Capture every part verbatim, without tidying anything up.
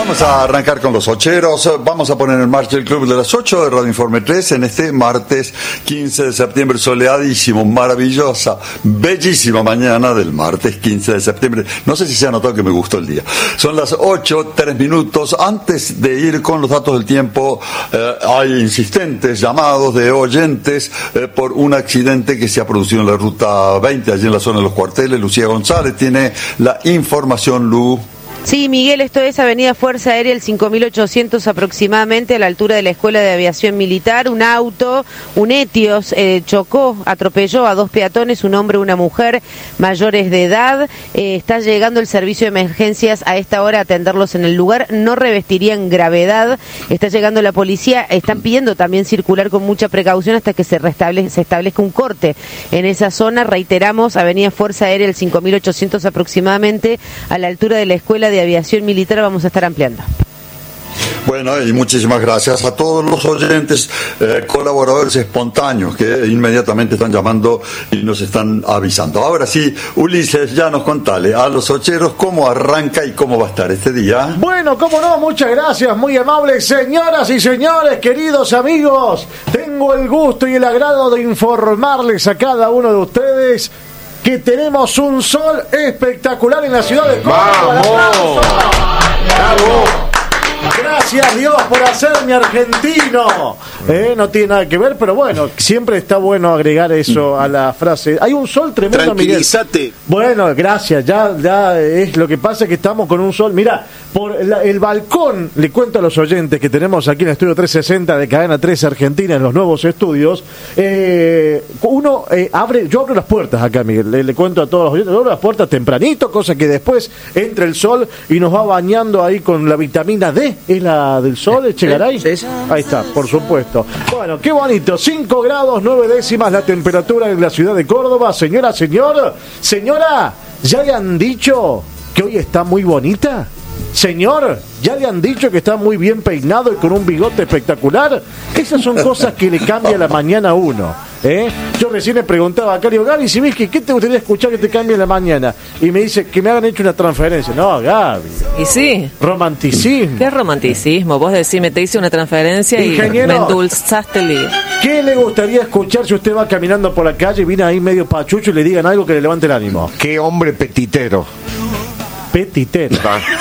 Vamos a arrancar con los ocheros. Vamos a poner en marcha el Club de las ocho de Radio Informe tres en este martes quince de septiembre. Soleadísimo, maravillosa, bellísima mañana del martes quince de septiembre. No sé si se ha notado que me gustó el día. Son las ocho, tres minutos. Antes de ir con los datos del tiempo, eh, hay insistentes llamados de oyentes eh, por un accidente que se ha producido en la ruta veinte, allí en la zona de los cuarteles. Lucía González tiene la información, Lu. Sí, Miguel, esto es Avenida Fuerza Aérea, el cinco mil ochocientos aproximadamente, a la altura de la Escuela de Aviación Militar. Un auto, un Etios, eh, chocó, atropelló a dos peatones, un hombre y una mujer mayores de edad. Eh, está llegando el servicio de emergencias a esta hora a atenderlos en el lugar. No revestirían gravedad. Está llegando la policía. Están pidiendo también circular con mucha precaución hasta que se, restablezca, se establezca un corte en esa zona. Reiteramos, Avenida Fuerza Aérea, el cinco mil ochocientos aproximadamente, a la altura de la Escuela de Aviación Militar. Vamos a estar ampliando. Bueno, y muchísimas gracias a todos los oyentes, eh, colaboradores espontáneos que inmediatamente están llamando y nos están avisando. Ahora sí, Ulises, ya nos contale a los ocheros cómo arranca y cómo va a estar este día. Bueno, cómo no, muchas gracias, muy amables señoras y señores, queridos amigos. Tengo el gusto y el agrado de informarles a cada uno de ustedes que tenemos un sol espectacular en la ciudad de Córdoba. ¡Vamos! ¡Bravo! Gracias Dios por hacerme argentino. Eh, no tiene nada que ver, pero bueno, siempre está bueno agregar eso a la frase. Hay un sol tremendo, Tranquilízate. Miguel. Bueno, gracias, ya, ya es lo que pasa, que estamos con un sol. Mira, por la, el balcón, le cuento a los oyentes que tenemos aquí en el estudio trescientos sesenta de Cadena tres Argentina, en los nuevos estudios. Eh, uno eh, abre, yo abro las puertas acá, Miguel, le, le cuento a todos los oyentes, abro las puertas tempranito, cosa que después entre el sol y nos va bañando ahí con la vitamina D. ¿Es la del sol, Echegaray? Ahí está, por supuesto. Bueno, qué bonito. cinco grados, nueve décimas la temperatura en la ciudad de Córdoba. Señora, señor, señora, ¿ya le han dicho que hoy está muy bonita? Señor, ¿ya le han dicho que está muy bien peinado y con un bigote espectacular? Esas son cosas que le cambia la mañana a uno, ¿eh? Yo recién le preguntaba a Cario, Gaby, si ves que ¿qué te gustaría escuchar que te cambie la mañana? Y me dice que me hagan hecho una transferencia. No, Gaby. Y sí. Romanticismo. ¿Qué romanticismo? Vos decime, te hice una transferencia Ingeniero, y me endulzaste el día. ¿Qué le gustaría escuchar si usted va caminando por la calle y viene ahí medio pachucho y le digan algo que le levante el ánimo? Qué hombre petitero. Petitero.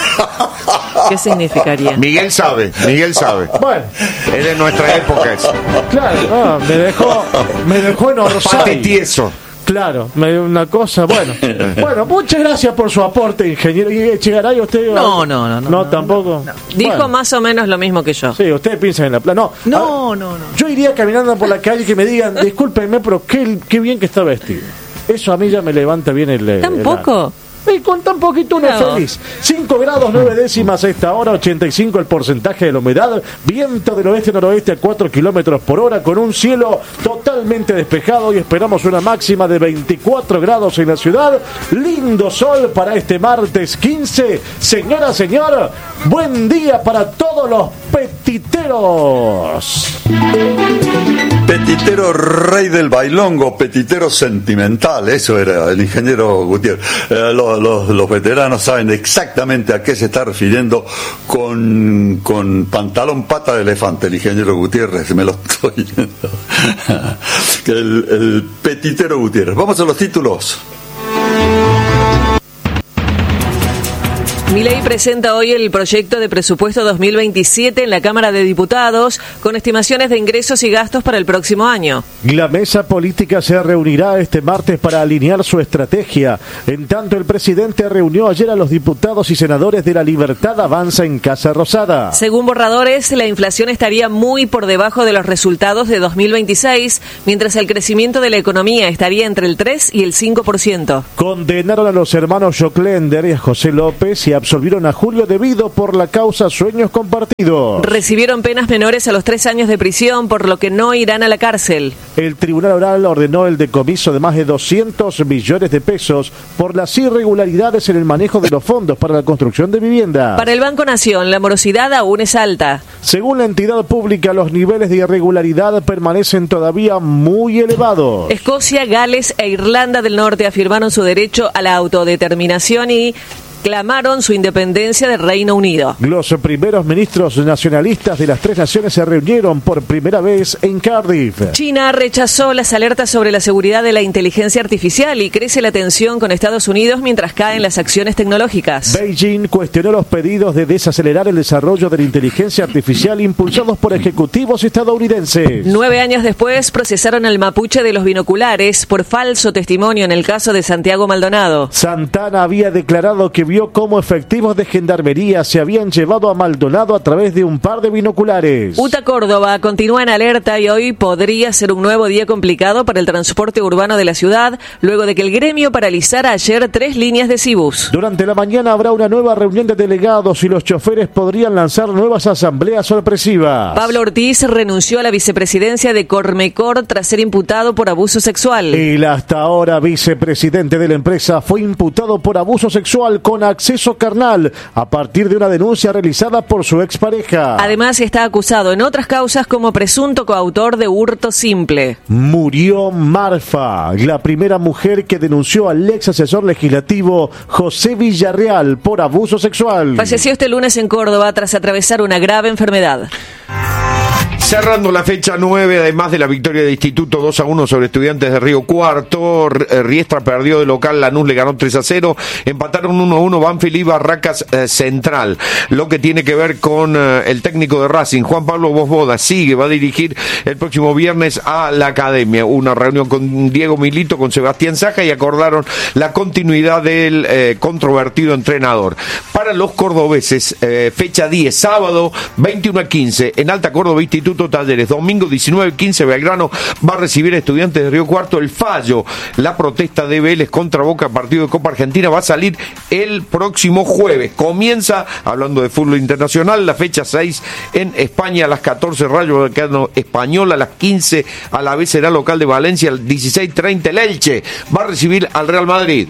¿Qué significaría? Miguel sabe, Miguel sabe. Bueno, es de nuestra época eso. claro, no, me dejó, me dejó en Orsay. Patitieso. Claro, me, una cosa, bueno. Bueno, muchas gracias por su aporte, ingeniero. ¿Y Echegaray usted? No, no, no. No, ¿No, tampoco? No. Dijo bueno. Más o menos lo mismo que yo. Sí, ustedes piensan en la plata. No, no, no, no. Yo iría caminando por la calle y que me digan, discúlpenme, pero qué, qué bien que está vestido. Eso a mí ya me levanta bien el... ¿Tampoco? Y con tan poquito uno no. feliz. cinco grados, nueve décimas a esta hora, ochenta y cinco el porcentaje de la humedad, viento del oeste-noroeste a cuatro kilómetros por hora, con un cielo totalmente despejado y esperamos una máxima de veinticuatro grados en la ciudad. Lindo sol para este martes quince. Señora, señor, buen día para todos los petiteros. Petitero rey del bailongo, petitero sentimental, eso era el ingeniero Gutiérrez. Eh, los, los, los veteranos saben exactamente a qué se está refiriendo con, con pantalón pata de elefante, el ingeniero Gutiérrez, me lo estoy viendo. el, el petitero Gutiérrez. Vamos a los títulos. Milei presenta hoy el proyecto de presupuesto dos mil veintisiete en la Cámara de Diputados con estimaciones de ingresos y gastos para el próximo año. La mesa política se reunirá este martes para alinear su estrategia. En tanto, el presidente reunió ayer a los diputados y senadores de La Libertad Avanza en Casa Rosada. Según borradores, la inflación estaría muy por debajo de los resultados de dos mil veintiséis, mientras el crecimiento de la economía estaría entre el tres y el cinco por ciento. Condenaron a los hermanos Joclender y a José López y absolvieron a Julio Devido por la causa Sueños Compartidos. Recibieron penas menores a los tres años de prisión, por lo que no irán a la cárcel. El Tribunal Oral ordenó el decomiso de más de doscientos millones de pesos por las irregularidades en el manejo de los fondos para la construcción de vivienda. Para el Banco Nación, la morosidad aún es alta. Según la entidad pública, los niveles de irregularidad permanecen todavía muy elevados. Escocia, Gales e Irlanda del Norte afirmaron su derecho a la autodeterminación y clamaron su independencia del Reino Unido. Los primeros ministros nacionalistas de las tres naciones se reunieron por primera vez en Cardiff. China rechazó las alertas sobre la seguridad de la inteligencia artificial y crece la tensión con Estados Unidos mientras caen las acciones tecnológicas. Beijing cuestionó los pedidos de desacelerar el desarrollo de la inteligencia artificial impulsados por ejecutivos estadounidenses. Nueve años después procesaron al mapuche de los binoculares por falso testimonio en el caso de Santiago Maldonado. Santana había declarado que vio cómo efectivos de gendarmería se habían llevado a Maldonado a través de un par de binoculares. UTA Córdoba continúa en alerta y hoy podría ser un nuevo día complicado para el transporte urbano de la ciudad, luego de que el gremio paralizara ayer tres líneas de Cibus. Durante la mañana habrá una nueva reunión de delegados y los choferes podrían lanzar nuevas asambleas sorpresivas. Pablo Ortiz renunció a la vicepresidencia de Cormecor tras ser imputado por abuso sexual. El hasta ahora vicepresidente de la empresa fue imputado por abuso sexual con acceso carnal a partir de una denuncia realizada por su expareja. Además está acusado en otras causas como presunto coautor de hurto simple. Murió Marfa, la primera mujer que denunció al ex asesor legislativo José Villarreal por abuso sexual. Falleció este lunes en Córdoba tras atravesar una grave enfermedad. Cerrando la fecha nueve, además de la victoria de Instituto dos a uno sobre Estudiantes de Río Cuarto, Riestra perdió de local, Lanús le ganó tres a cero, empataron uno a uno Banfield y Barracas eh, Central. Lo que tiene que ver con eh, el técnico de Racing, Juan Pablo Bosboda, sigue, va a dirigir el próximo viernes a la Academia. Una reunión con Diego Milito, con Sebastián Saja y acordaron la continuidad del eh, controvertido entrenador. Para los cordobeses, eh, fecha diez, sábado veintiuno a quince, en Alta Córdoba, Instituto Talleres. Domingo diecinueve a quince, Belgrano va a recibir a Estudiantes de Río Cuarto. El fallo, la protesta de Vélez contra Boca, partido de Copa Argentina, va a salir el próximo jueves. Comienza, hablando de fútbol internacional, la fecha seis en España a las catorce, Rayo Vallecano Español, a las quince a la vez será local de Valencia, al dieciséis treinta el Elche va a recibir al Real Madrid.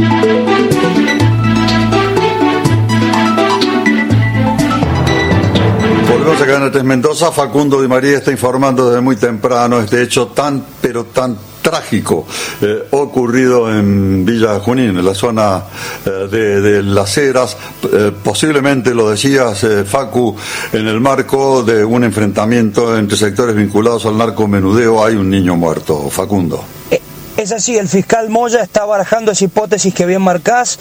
Volvemos a Cadena tres Mendoza. Facundo Di María está informando desde muy temprano este hecho tan, pero tan trágico eh, ocurrido en Villa Junín, en la zona eh, de, de Las Heras, eh, posiblemente, lo decías, eh, Facu, en el marco de un enfrentamiento entre sectores vinculados al narcomenudeo. Hay un niño muerto, Facundo. Es así, el fiscal Moya está barajando esa hipótesis que bien marcás.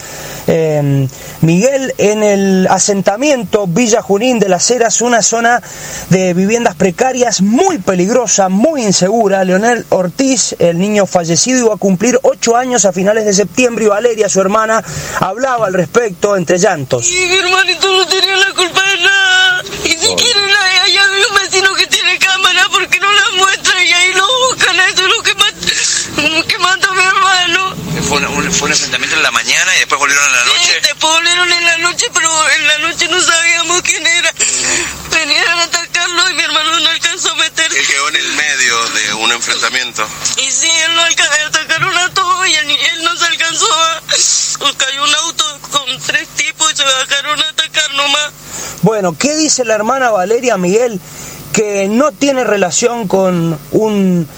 Eh, Miguel, en el asentamiento Villa Junín de Las Heras, una zona de viviendas precarias muy peligrosa, muy insegura. Leonel Ortiz, el niño fallecido, iba a cumplir ocho años a finales de septiembre y Valeria, su hermana, hablaba al respecto entre llantos. Y mi hermanito no tenía la culpa de nada. Y si oh. quieren, allá hay un vecino que tiene cámara, porque no la muestra y ahí lo buscan. Eso es lo que mata. que mató a mi hermano. Fue, una, un, fue un enfrentamiento en la mañana y después volvieron en la noche. Sí, después volvieron en la noche, pero en la noche no sabíamos quién era. Venían a atacarlo y mi hermano no alcanzó a meter. Él quedó en el medio de un enfrentamiento. Y sí, él no alcanzó, atacaron a todos y él, él no se alcanzó a... Cayó un auto con tres tipos y se bajaron a atacar nomás. Bueno, ¿qué dice la hermana Valeria, Miguel? Que no tiene relación con un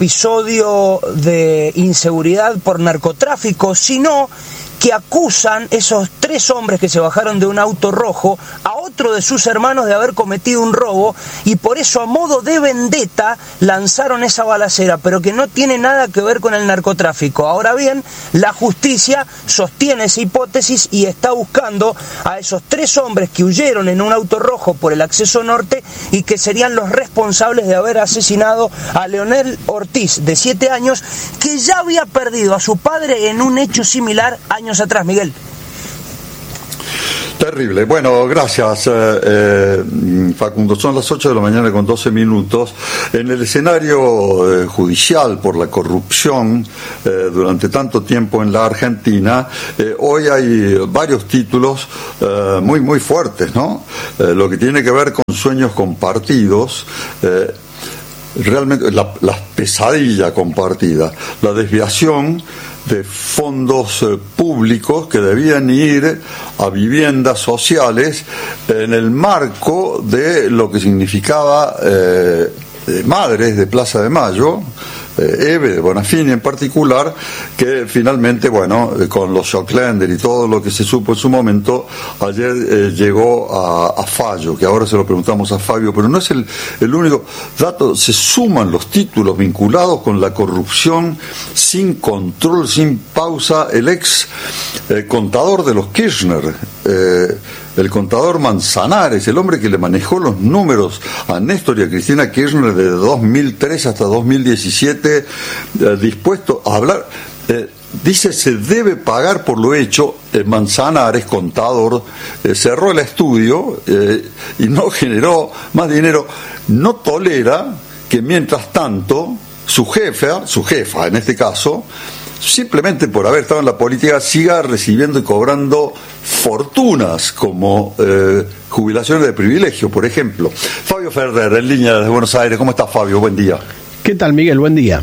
episodio de inseguridad por narcotráfico, sino que acusan esos tres hombres que se bajaron de un auto rojo a otro de sus hermanos de haber cometido un robo y por eso a modo de vendetta lanzaron esa balacera, pero que no tiene nada que ver con el narcotráfico. Ahora bien, la justicia sostiene esa hipótesis y está buscando a esos tres hombres que huyeron en un auto rojo por el acceso norte y que serían los responsables de haber asesinado a Leonel Ortiz, de siete años, que ya había perdido a su padre en un hecho similar años atrás, Miguel. Terrible. Bueno, gracias, eh, eh, Facundo. Son las ocho de la mañana con doce minutos. En el escenario eh, judicial por la corrupción eh, durante tanto tiempo en la Argentina, eh, hoy hay varios títulos eh, muy, muy fuertes, ¿no? Eh, lo que tiene que ver con sueños compartidos, eh, realmente la, la pesadilla compartida, la desviación de fondos eh, públicos que debían ir a viviendas sociales en el marco de lo que significaba eh, de Madres de Plaza de Mayo, eh, Eve de Bonafini en particular, que finalmente, bueno, eh, con los Schocklender y todo lo que se supo en su momento, ayer eh, llegó a, a fallo, que ahora se lo preguntamos a Fabio, pero no es el, el único dato. Se suman los títulos vinculados con la corrupción sin control, sin pausa. El ex eh, contador de los Kirchner, eh, el contador Manzanares, el hombre que le manejó los números a Néstor y a Cristina Kirchner desde dos mil tres hasta dos mil diecisiete, eh, dispuesto a hablar, eh, dice se debe pagar por lo hecho. eh, Manzanares, contador, eh, cerró el estudio eh, y no generó más dinero. No tolera que mientras tanto su jefa, su jefa en este caso, simplemente por haber estado en la política, siga recibiendo y cobrando fortunas como eh, jubilaciones de privilegio, por ejemplo. Fabio Ferrer, en línea desde Buenos Aires. ¿Cómo estás, Fabio? Buen día. ¿Qué tal, Miguel? Buen día.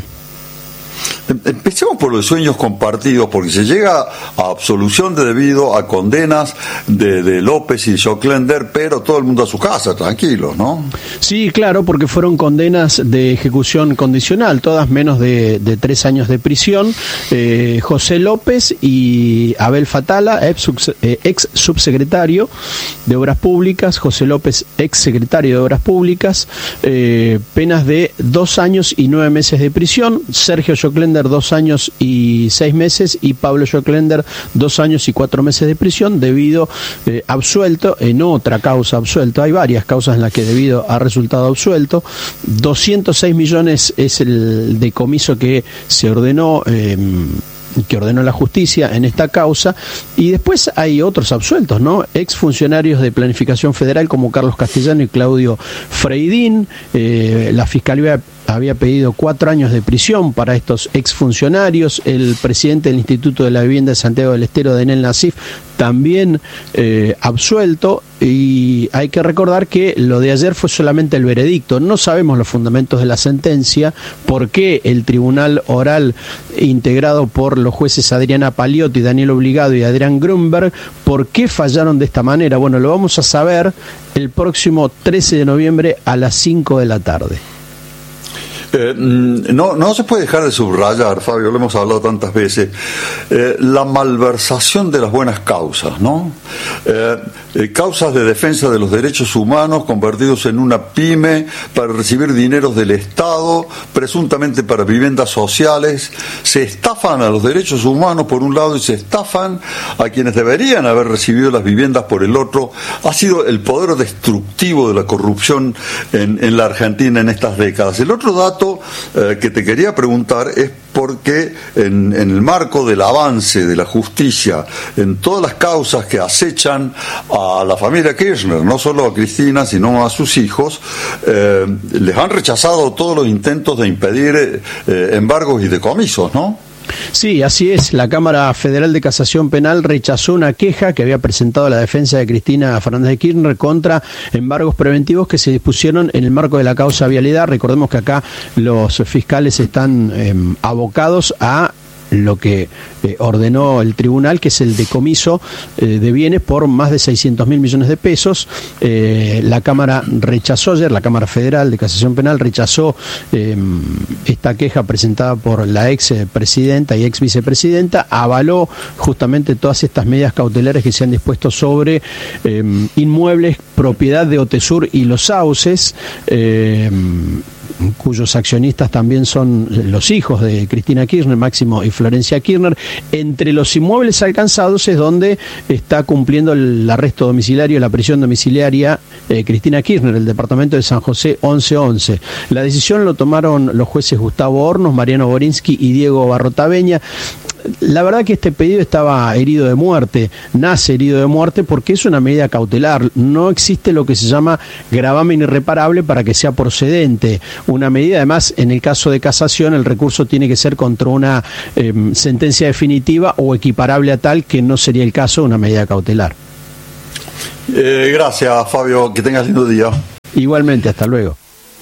Empecemos por los sueños compartidos, porque se llega a absolución de debido a condenas de, de López y Schocklender, pero todo el mundo a su casa, tranquilos, ¿no? Sí, claro, porque fueron condenas de ejecución condicional, todas menos de, de tres años de prisión. Eh, José López y Abel Fatala, ex, eh, ex subsecretario de Obras Públicas, José López, ex secretario de Obras Públicas, eh, penas de dos años y nueve meses de prisión. Sergio Schocklender, dos años y seis meses, y Pablo Schocklender, dos años y cuatro meses de prisión, debido eh, absuelto en otra causa absuelto. Hay varias causas en las que debido ha resultado absuelto. doscientos seis millones es el decomiso que se ordenó eh, que ordenó la justicia en esta causa, y después hay otros absueltos, ¿no? Exfuncionarios de Planificación Federal como Carlos Castellano y Claudio Freidín. Eh, la Fiscalía había pedido cuatro años de prisión para estos exfuncionarios. El presidente del Instituto de la Vivienda de Santiago del Estero, Denel Nasif, también eh, absuelto. Y hay que recordar que lo de ayer fue solamente el veredicto. No sabemos los fundamentos de la sentencia, por qué el tribunal oral integrado por los jueces Adriana Paliotti, Daniel Obligado y Adrián Grunberg, por qué fallaron de esta manera. Bueno, lo vamos a saber el próximo trece de noviembre a las cinco de la tarde. Eh, no, no se puede dejar de subrayar, Fabio, lo hemos hablado tantas veces, eh, la malversación de las buenas causas, ¿no? Eh, eh, causas de defensa de los derechos humanos convertidos en una pyme para recibir dineros del Estado, presuntamente para viviendas sociales. Se estafan a los derechos humanos por un lado y se estafan a quienes deberían haber recibido las viviendas por el otro. Ha sido el poder destructivo de la corrupción en, en la Argentina en estas décadas. El otro dato eh, que te quería preguntar es porque en, en el marco del avance de la justicia en todas las causas que acechan a la familia Kirchner, no solo a Cristina sino a sus hijos, eh, les han rechazado todos los intentos de impedir eh, embargos y decomisos, ¿no? Sí, así es. La Cámara Federal de Casación Penal rechazó una queja que había presentado la defensa de Cristina Fernández de Kirchner contra embargos preventivos que se dispusieron en el marco de la causa vialidad. Recordemos que acá los fiscales están eh, abocados a lo que eh, ordenó el tribunal, que es el decomiso eh, de bienes por más de seiscientos mil millones de pesos. Eh, la Cámara rechazó ayer, la Cámara Federal de Casación Penal rechazó eh, esta queja presentada por la ex presidenta y ex vicepresidenta, avaló justamente todas estas medidas cautelares que se han dispuesto sobre eh, inmuebles propiedad de Otesur y Los Sauces, eh, cuyos accionistas también son los hijos de Cristina Kirchner, Máximo y Florencia Kirchner. Entre los inmuebles alcanzados es donde está cumpliendo el arresto domiciliario, la prisión domiciliaria eh, Cristina Kirchner, el departamento de San José once once. La decisión lo tomaron los jueces Gustavo Hornos, Mariano Borinsky y Diego Barrotaveña. La verdad que este pedido estaba herido de muerte, nace herido de muerte porque es una medida cautelar. No existe lo que se llama gravamen irreparable para que sea procedente. Una medida, además, en el caso de casación, el recurso tiene que ser contra una eh, sentencia definitiva o equiparable a tal, que no sería el caso de una medida cautelar. Eh, gracias, Fabio, que tengas lindo día. Igualmente, hasta luego.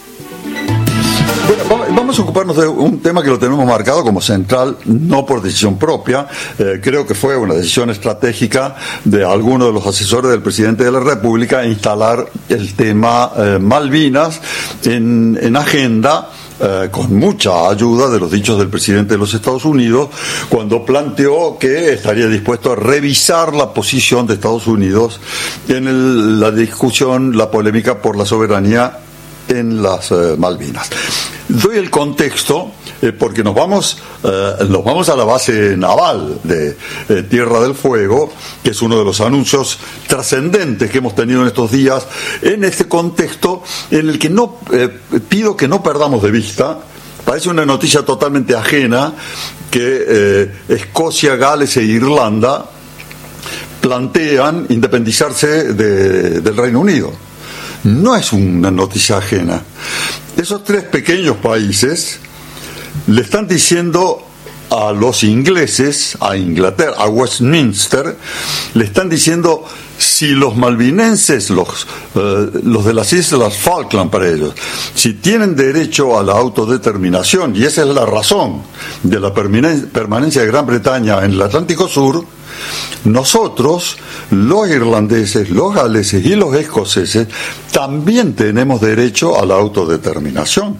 Bueno, vamos a ocuparnos de un tema que lo tenemos marcado como central, no por decisión propia. Eh, creo que fue una decisión estratégica de alguno de los asesores del presidente de la República instalar el tema eh, Malvinas en, en agenda eh, con mucha ayuda de los dichos del presidente de los Estados Unidos, cuando planteó que estaría dispuesto a revisar la posición de Estados Unidos en el, la discusión, la polémica por la soberanía en las eh, Malvinas. Doy el contexto eh, porque nos vamos eh, nos vamos a la base naval de eh, Tierra del Fuego, que es uno de los anuncios trascendentes que hemos tenido en estos días, en este contexto en el que no eh, pido que no perdamos de vista. Parece una noticia totalmente ajena que eh, Escocia, Gales e Irlanda plantean independizarse de, del Reino Unido. No es una noticia ajena. Esos tres pequeños países le están diciendo a los ingleses, a Inglaterra, a Westminster, le están diciendo si los malvinenses, los, eh, los de las Islas Falkland para ellos, si tienen derecho a la autodeterminación, y esa es la razón de la permanencia de Gran Bretaña en el Atlántico Sur, nosotros, los irlandeses, los galeses y los escoceses, también tenemos derecho a la autodeterminación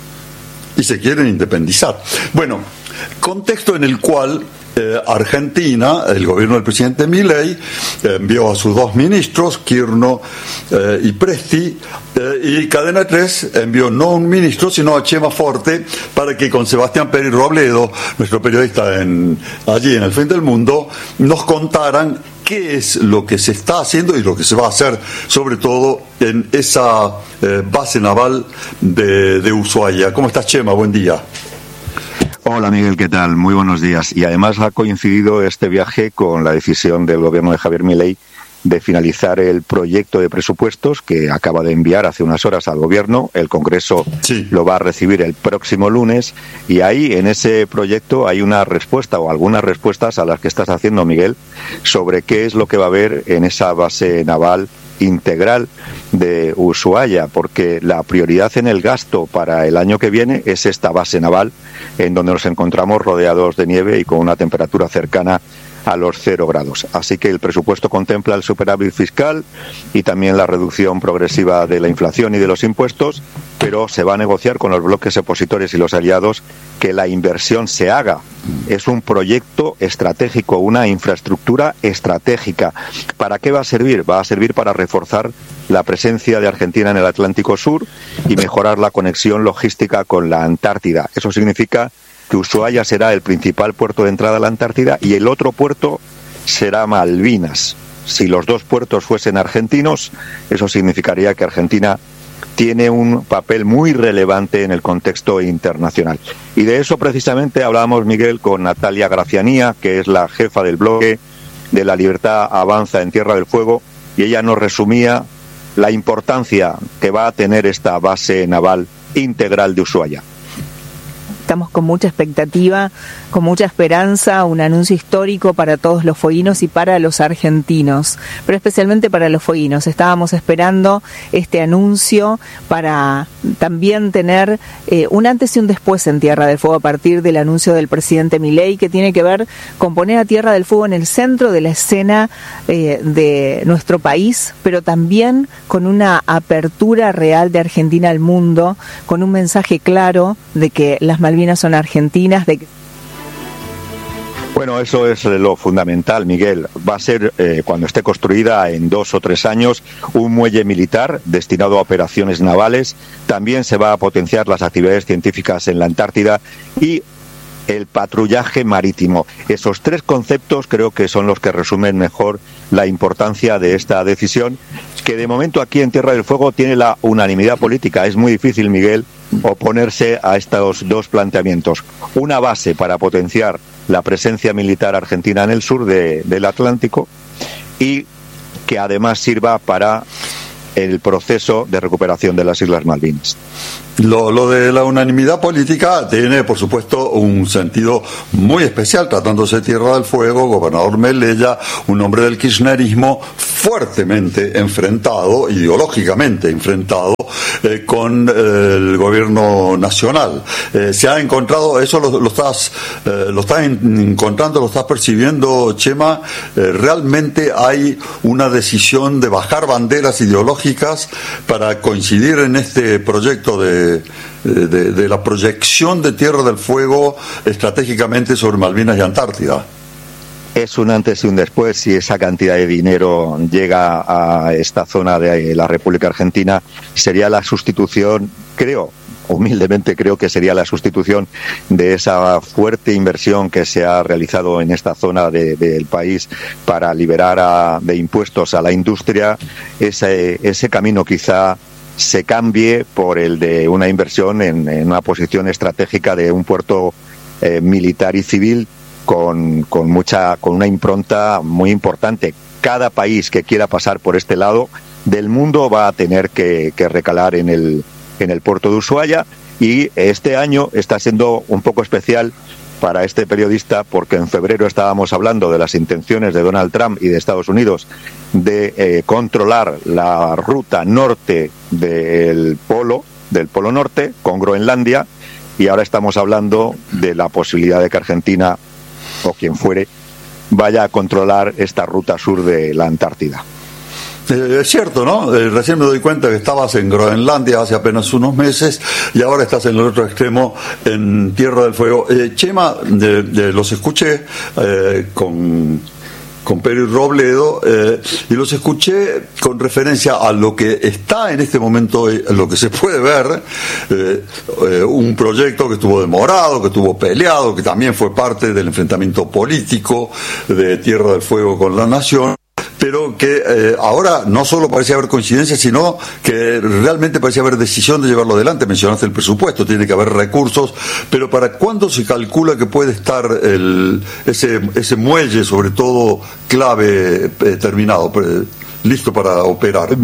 y se quieren independizar. Bueno, contexto en el cual eh, Argentina, el gobierno del presidente Milei, eh, envió a sus dos ministros, Kirchner eh, y Presti, eh, y Cadena tres envió no un ministro, sino a Chema Forte, para que con Sebastián Pérez Robledo, nuestro periodista en, allí en el Fin del Mundo, nos contaran qué es lo que se está haciendo y lo que se va a hacer, sobre todo en esa eh, base naval de, de Ushuaia. ¿Cómo estás, Chema? Buen día. Hola Miguel, ¿qué tal? Muy buenos días. Y además ha coincidido este viaje con la decisión del gobierno de Javier Milei de finalizar el proyecto de presupuestos que acaba de enviar hace unas horas al gobierno. El Congreso sí. lo va a recibir el próximo lunes y ahí en ese proyecto hay una respuesta o algunas respuestas a las que estás haciendo, Miguel, sobre qué es lo que va a haber en esa base naval integral de Ushuaia, porque la prioridad en el gasto para el año que viene es esta base naval en donde nos encontramos rodeados de nieve y con una temperatura cercana a los cero grados. Así que el presupuesto contempla el superávit fiscal y también la reducción progresiva de la inflación y de los impuestos, pero se va a negociar con los bloques opositores y los aliados que la inversión se haga. Es un proyecto estratégico, una infraestructura estratégica. ¿Para qué va a servir? Va a servir para reforzar la presencia de Argentina en el Atlántico Sur y mejorar la conexión logística con la Antártida. Eso significa que Ushuaia será el principal puerto de entrada a la Antártida y el otro puerto será Malvinas. Si los dos puertos fuesen argentinos, eso significaría que Argentina tiene un papel muy relevante en el contexto internacional. Y de eso precisamente hablábamos, Miguel, con Natalia Gracianía, que es la jefa del bloque de La Libertad Avanza en Tierra del Fuego, y ella nos resumía la importancia que va a tener esta base naval integral de Ushuaia. Estamos con mucha expectativa, con mucha esperanza, un anuncio histórico para todos los fueguinos y para los argentinos, pero especialmente para los fueguinos. Estábamos esperando este anuncio para también tener eh, un antes y un después en Tierra del Fuego a partir del anuncio del presidente Milei, que tiene que ver con poner a Tierra del Fuego en el centro de la escena eh, de nuestro país, pero también con una apertura real de Argentina al mundo, con un mensaje claro de que las Malvinas son argentinas, de que... Bueno, eso es lo fundamental, Miguel. Va a ser, eh, cuando esté construida en dos o tres años, un muelle militar destinado a operaciones navales. También se va a potenciar las actividades científicas en la Antártida y el patrullaje marítimo. Esos tres conceptos creo que son los que resumen mejor la importancia de esta decisión, que de momento aquí en Tierra del Fuego tiene la unanimidad política. Es muy difícil, Miguel, oponerse a estos dos planteamientos. Una base para potenciar la presencia militar argentina en el sur de, del Atlántico y que además sirva para el proceso de recuperación de las Islas Malvinas. Lo, lo de la unanimidad política tiene, por supuesto, un sentido muy especial, tratándose de Tierra del Fuego, gobernador Melella, un hombre del kirchnerismo fuertemente enfrentado, ideológicamente enfrentado, eh, con eh, el gobierno nacional. Eh, se ha encontrado, eso lo, lo estás eh, lo estás encontrando, lo estás percibiendo, Chema, eh, realmente hay una decisión de bajar banderas ideológicas para coincidir en este proyecto de de, de, de la proyección de Tierra del Fuego estratégicamente sobre Malvinas y Antártida. Es un antes y un después. Si esa cantidad de dinero llega a esta zona de la República Argentina, sería la sustitución, creo, humildemente creo que sería la sustitución de esa fuerte inversión que se ha realizado en esta zona de, del país para liberar a, de impuestos a la industria. Ese, ese camino quizá se cambie por el de una inversión en, en una posición estratégica de un puerto eh, militar y civil con, con mucha, con una impronta muy importante. Cada país que quiera pasar por este lado del mundo va a tener que, que recalar en el en el puerto de Ushuaia, y este año está siendo un poco especial para este periodista porque en febrero estábamos hablando de las intenciones de Donald Trump y de Estados Unidos de eh, controlar la ruta norte del polo, del polo norte con Groenlandia, y ahora estamos hablando de la posibilidad de que Argentina o quien fuere vaya a controlar esta ruta sur de la Antártida. Eh, es cierto, ¿no? Eh, recién me doy cuenta que estabas en Groenlandia hace apenas unos meses y ahora estás en el otro extremo, en Tierra del Fuego. Eh, Chema, de, de, los escuché eh, con, con Peri Robledo eh, y los escuché con referencia a lo que está en este momento, eh, lo que se puede ver, eh, eh, un proyecto que estuvo demorado, que estuvo peleado, que también fue parte del enfrentamiento político de Tierra del Fuego con la Nación, pero que eh, ahora no solo parece haber coincidencia, sino que realmente parece haber decisión de llevarlo adelante. Mencionaste el presupuesto, tiene que haber recursos, pero ¿para cuándo se calcula que puede estar el, ese, ese muelle, sobre todo clave, eh, terminado, eh, listo para operar?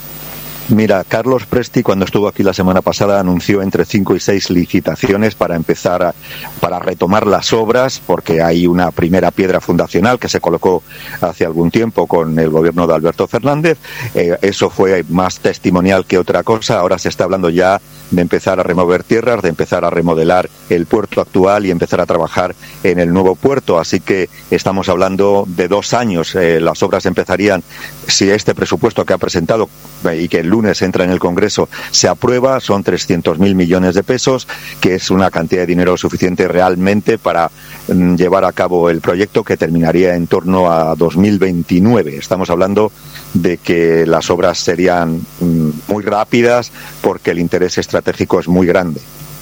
Mira, Carlos Presti, cuando estuvo aquí la semana pasada, anunció entre cinco y seis licitaciones para empezar a, para retomar las obras, porque hay una primera piedra fundacional que se colocó hace algún tiempo con el gobierno de Alberto Fernández. Eh, eso fue más testimonial que otra cosa. Ahora se está hablando ya de empezar a remover tierras, de empezar a remodelar el puerto actual y empezar a trabajar en el nuevo puerto. Así que estamos hablando de dos años. Eh, las obras empezarían, si este presupuesto que ha presentado eh, y que el lunes entra en el Congreso se aprueba, son trescientos mil millones de pesos, que es una cantidad de dinero suficiente realmente para mm, llevar a cabo el proyecto, que terminaría en torno a dos mil veintinueve. Estamos hablando de que las obras serían mm, muy rápidas porque el interés estratégico es muy grande.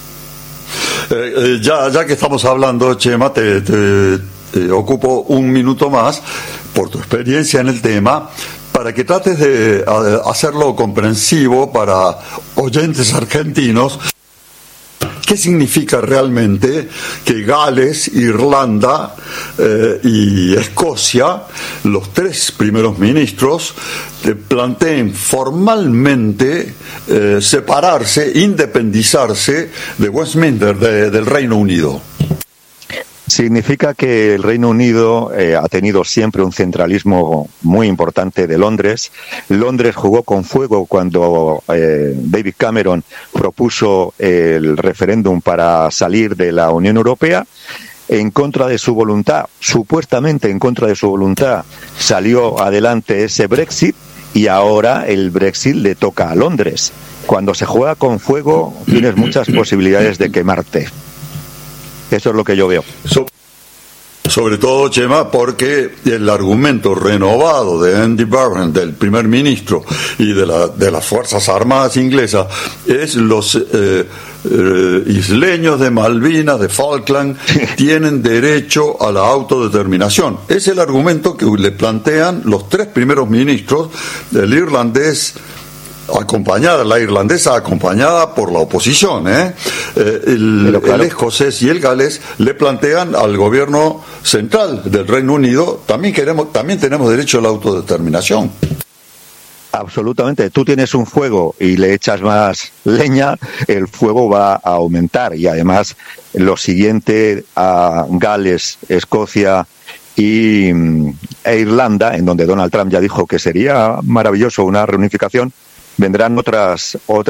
Eh, eh, ya, ya que estamos hablando, Chema, te, te, te ocupo un minuto más por tu experiencia en el tema, para que trates de hacerlo comprensivo para oyentes argentinos. ¿Qué significa realmente que Gales, Irlanda eh, y Escocia, los tres primeros ministros, eh, planteen formalmente eh, separarse, independizarse de Westminster, de, del Reino Unido? Significa que el Reino Unido eh, ha tenido siempre un centralismo muy importante de Londres. Londres jugó con fuego cuando eh, David Cameron propuso el referéndum para salir de la Unión Europea. En contra de su voluntad, supuestamente en contra de su voluntad, salió adelante ese Brexit, y ahora el Brexit le toca a Londres. Cuando se juega con fuego, tienes muchas posibilidades de quemarte. Eso es lo que yo veo. So, sobre todo, Chema, porque el argumento renovado de Andy Burnham, del primer ministro y de, la, de las Fuerzas Armadas inglesas, es los eh, eh, isleños de Malvinas, de Falkland, tienen derecho a la autodeterminación. Es el argumento que le plantean los tres primeros ministros, el irlandés, acompañada, la irlandesa acompañada por la oposición, ¿eh? Eh, el, claro. el escocés y el galés le plantean al gobierno central del Reino Unido, también queremos, también tenemos derecho a la autodeterminación. Absolutamente. Tú tienes un fuego y le echas más leña, el fuego va a aumentar. Y además, lo siguiente a Gales, Escocia y e Irlanda, en donde Donald Trump ya dijo que sería maravilloso una reunificación, vendrán otras otras